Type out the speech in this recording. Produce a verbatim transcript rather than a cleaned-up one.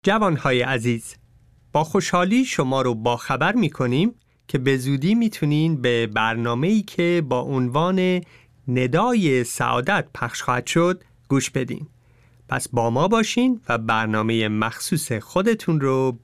جوانهای عزیز، با خوشحالی شما رو با خبر می‌کنیم که به زودی میتونین به برنامه‌ای که با عنوان ندای سعادت پخش خواهد شد گوش بدین. پس با ما باشین و برنامه مخصوص خودتون رو